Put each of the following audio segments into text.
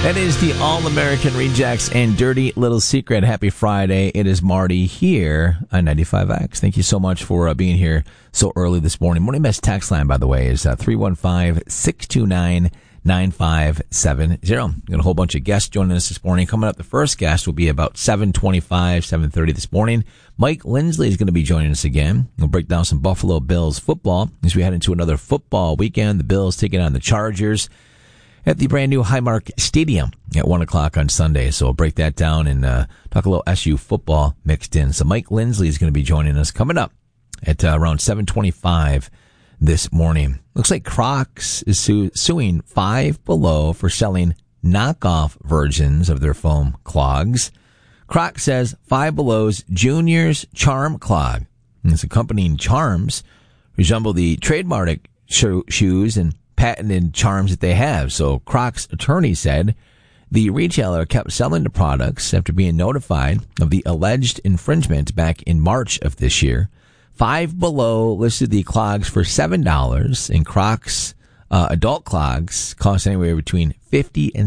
That is the All-American Rejects and Dirty Little Secret. Happy Friday. It is Marty here on 95X. Thank you so much for being here so early this morning. Morning Mess text line, by the way, is 315-629-9570. Got a whole bunch of guests joining us this morning. Coming up, the first guest will be about 7:25, 7:30 this morning. Mike Lindsley is going to be joining us again. We'll break down some Buffalo Bills football as we head into another football weekend. The Bills taking on the Chargers at the brand new Highmark Stadium at 1 o'clock on Sunday. So we'll break that down and talk a little SU football mixed in. So Mike Lindsley is going to be joining us coming up at around 7:25 this morning. Looks like Crocs is suing Five Below for selling knockoff versions of their foam clogs. Crocs says Five Below's Junior's Charm Clog and its accompanying charms resemble the trademark shoes and patented charms that they have. So Crocs attorney said the retailer kept selling the products after being notified of the alleged infringement back in March of this year. Five Below listed the clogs for $7, and Crocs adult clogs cost anywhere between $50 and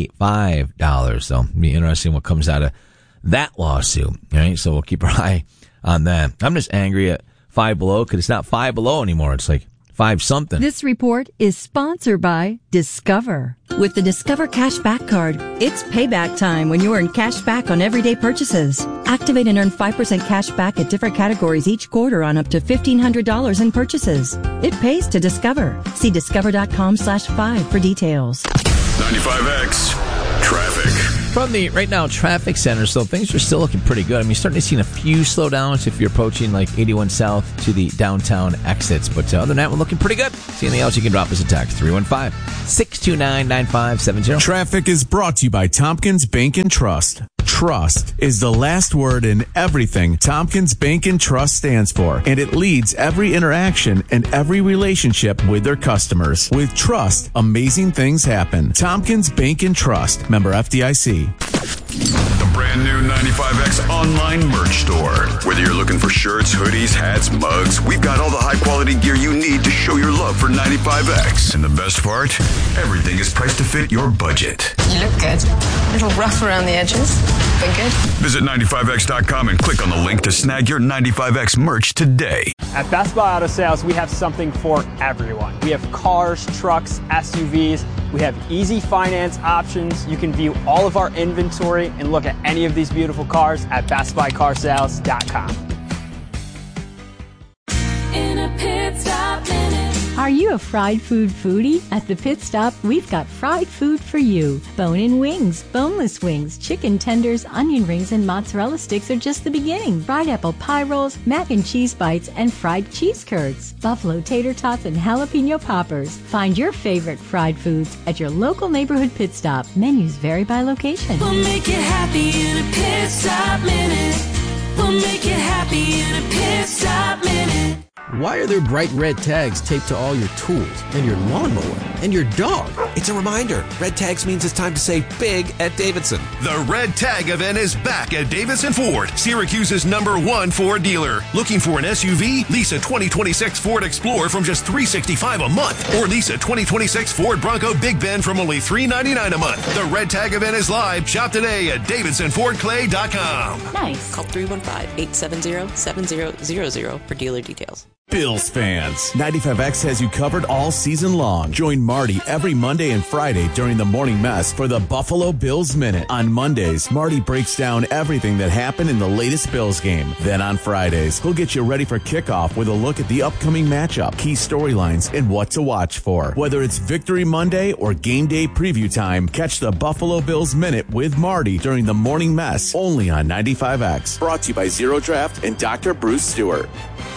$75. So it'll be interesting what comes out of that lawsuit. All right, so we'll keep our eye on that. I'm just angry at Five Below because it's not Five Below anymore. It's like five something. This report is sponsored by Discover. With the Discover Cashback Card, it's payback time when you earn cash back on everyday purchases. Activate and earn 5% cash back at different categories each quarter on up to $1,500 in purchases. It pays to Discover. See discover.com/5 for details. 95X Traffic. From the Right Now Traffic Center, so things are still looking pretty good. I mean, you're starting to see a few slowdowns if you're approaching like 81 South to the downtown exits. But other than that, we're looking pretty good. See anything else, you can drop us a text, 315-629-9570. Traffic is brought to you by Tompkins Bank and Trust. Trust is the last word in everything Tompkins Bank and Trust stands for, and it leads every interaction and every relationship with their customers. With trust, amazing things happen. Tompkins Bank and Trust, member FDIC. The brand new 95X online merch store. Whether you're looking for shirts, hoodies, hats, mugs, we've got all the high quality gear you need to show your love for 95X. And the best part, everything is priced to fit your budget. You look good. A little rough around the edges, but good. Visit 95X.com and click on the link to snag your 95X merch today. At Best Buy Auto Sales, we have something for everyone. We have cars, trucks, SUVs. We have easy finance options. You can view all of our inventory and look at any of these beautiful cars at BestBuyCarsales.com. In a pit stop minute. Are you a fried food foodie? At the Pit Stop, we've got fried food for you. Bone-in wings, boneless wings, chicken tenders, onion rings, and mozzarella sticks are just the beginning. Fried apple pie rolls, mac and cheese bites, and fried cheese curds. Buffalo tater tots and jalapeno poppers. Find your favorite fried foods at your local neighborhood Pit Stop. Menus vary by location. We'll make you happy in a pit stop minute. We'll make you happy in a pit stop minute. Why are there bright red tags taped to all your tools and your lawnmower and your dog? It's a reminder. Red tags means it's time to save big at Davidson. The Red Tag event is back at Davidson Ford, Syracuse's #1 Ford dealer. Looking for an SUV? Lease a 2026 Ford Explorer from just $365 a month. Or lease a 2026 Ford Bronco Big Bend from only $399 a month. The Red Tag event is live. Shop today at DavidsonFordClay.com. Nice. Call 315-870-7000 for dealer details. Bills fans, 95X has you covered all season long. Join Marty every Monday and Friday during the Morning Mess for the Buffalo Bills Minute. On Mondays, Marty breaks down everything that happened in the latest Bills game. Then on Fridays, he'll get you ready for kickoff with a look at the upcoming matchup, key storylines, and what to watch for. Whether it's Victory Monday or game day preview time, catch the Buffalo Bills Minute with Marty during the Morning Mess, only on 95X. Brought to you by Zero Draft and Dr. Bruce Stewart.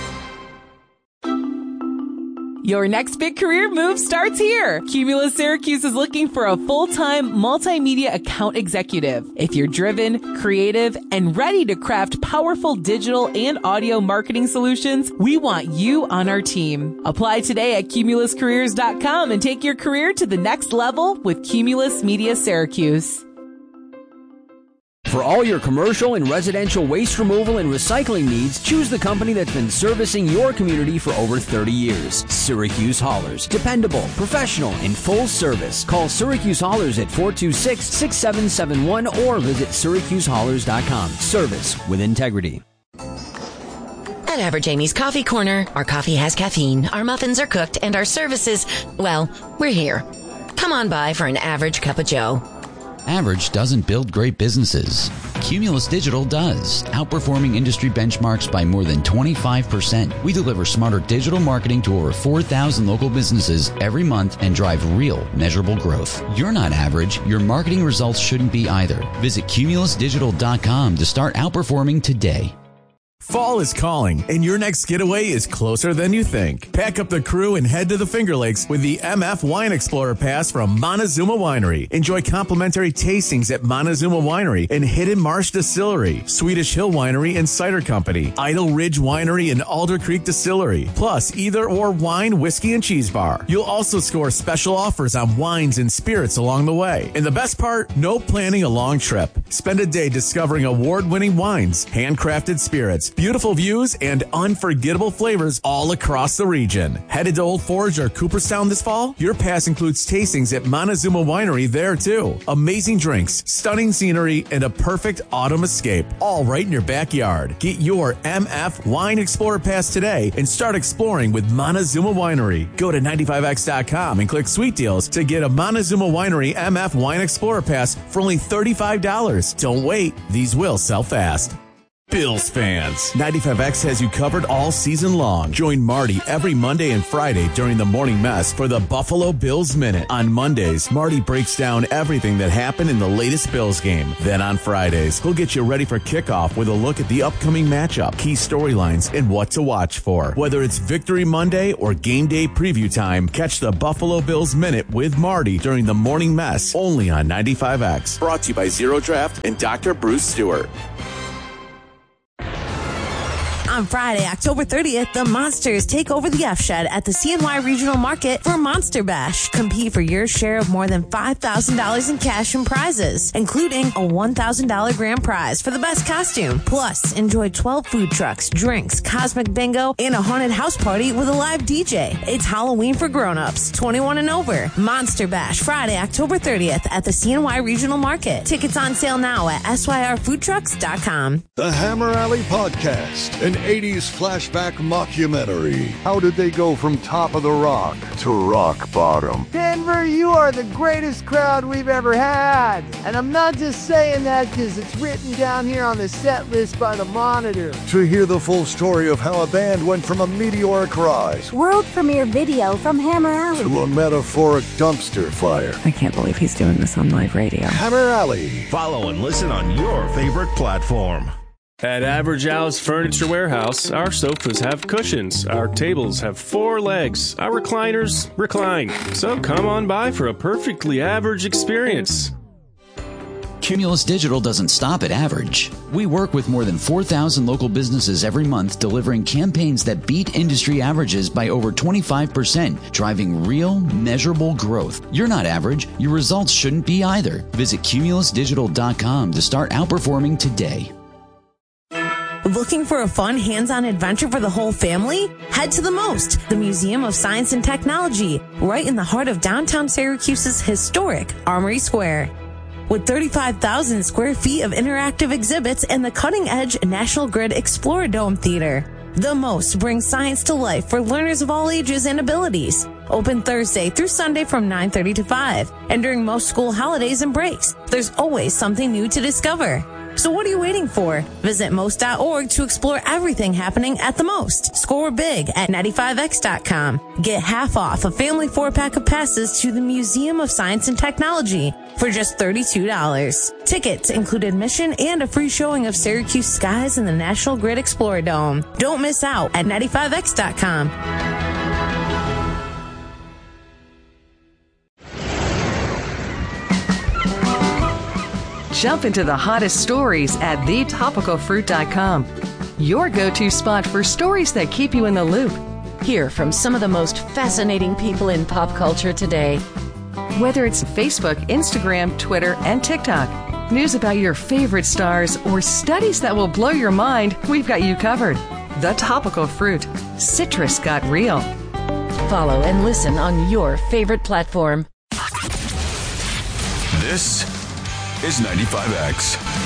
Your next big career move starts here. Cumulus Syracuse is looking for a full-time multimedia account executive. If you're driven, creative, and ready to craft powerful digital and audio marketing solutions, we want you on our team. Apply today at CumulusCareers.com and take your career to the next level with Cumulus Media Syracuse. For all your commercial and residential waste removal and recycling needs, choose the company that's been servicing your community for over 30 years. Syracuse Haulers. Dependable, professional, and full service. Call Syracuse Haulers at 426-6771 or visit syracusehaulers.com. Service with integrity. At Average Amy's Coffee Corner, our coffee has caffeine, our muffins are cooked, and our services, well, we're here. Come on by for an average cup of joe. Average doesn't build great businesses. Cumulus Digital does, outperforming industry benchmarks by more than 25%. We deliver smarter digital marketing to over 4,000 local businesses every month and drive real, measurable growth. You're not average. Your marketing results shouldn't be either. Visit cumulusdigital.com to start outperforming today. Fall is calling, and your next getaway is closer than you think. Pack up the crew and head to the Finger Lakes with the MF Wine Explorer Pass from Montezuma Winery. Enjoy complimentary tastings at Montezuma Winery and Hidden Marsh Distillery, Swedish Hill Winery and Cider Company, Idle Ridge Winery and Alder Creek Distillery, plus either or wine, whiskey, and cheese bar. You'll also score special offers on wines and spirits along the way. And the best part, no planning a long trip. Spend a day discovering award-winning wines, handcrafted spirits, beautiful views, and unforgettable flavors all across the region. Headed to Old Forge or Cooperstown this fall? Your pass includes tastings at Montezuma Winery there too. Amazing drinks, stunning scenery, and a perfect autumn escape, all right in your backyard. Get your MF Wine Explorer Pass today and start exploring with Montezuma Winery. Go to 95x.com and click Sweet Deals to get a Montezuma Winery MF Wine Explorer Pass for only $35. Don't wait, these will sell fast. Bills fans, 95X has you covered all season long. Join Marty every Monday and Friday during the morning mess for the Buffalo Bills Minute. On Mondays, Marty breaks down everything that happened in the latest Bills game. Then on Fridays, he'll get you ready for kickoff with a look at the upcoming matchup, key storylines, and what to watch for. Whether it's Victory Monday or game day preview time, catch the Buffalo Bills Minute with Marty during the morning mess, only on 95X. Brought to you by Zero Draft and Dr. Bruce Stewart. On Friday, October 30th, the Monsters take over the F-Shed at the CNY Regional Market for Monster Bash. Compete for your share of more than $5,000 in cash and prizes, including a $1,000 grand prize for the best costume. Plus, enjoy 12 food trucks, drinks, cosmic bingo, and a haunted house party with a live DJ. It's Halloween for grown-ups, 21 and over. Monster Bash, Friday, October 30th at the CNY Regional Market. Tickets on sale now at syrfoodtrucks.com. The Hammer Alley Podcast, an 80s flashback mockumentary. How did they go from top of the rock to rock bottom? Denver, you are the greatest crowd we've ever had. And I'm not just saying that because it's written down here on the set list by the Monitor. To hear the full story of how a band went from a meteoric rise, world premiere video from Hammer Alley, to a metaphoric dumpster fire. I can't believe he's doing this on live radio. Hammer Alley. Follow and listen on your favorite platform. At Average Al's Furniture Warehouse, our sofas have cushions, our tables have 4 legs, our recliners recline. So come on by for a perfectly average experience. Cumulus Digital doesn't stop at average. We work with more than 4,000 local businesses every month, delivering campaigns that beat industry averages by over 25%, driving real, measurable growth. You're not average. Your results shouldn't be either. Visit cumulusdigital.com to start outperforming today. Looking for a fun hands-on adventure for the whole family? Head to the MOST, the Museum of Science and Technology, right in the heart of downtown Syracuse's historic Armory Square. With 35,000 square feet of interactive exhibits and the cutting-edge National Grid Explorer Dome Theater, the MOST brings science to life for learners of all ages and abilities. Open Thursday through Sunday from 9:30 to 5. And during most school holidays and breaks, there's always something new to discover. So what are you waiting for? Visit most.org to explore everything happening at the MOST. Score big at 95x.com. Get half off a family 4-pack of passes to the Museum of Science and Technology for just $32. Tickets include admission and a free showing of Syracuse skies in the National Grid Explorer Dome. Don't miss out at 95x.com. Jump into the hottest stories at thetopicalfruit.com. Your go-to spot for stories that keep you in the loop. Hear from some of the most fascinating people in pop culture today. Whether it's Facebook, Instagram, Twitter, and TikTok, news about your favorite stars, or studies that will blow your mind, we've got you covered. The Topical Fruit. Citrus got real. Follow and listen on your favorite platform. This is 95X.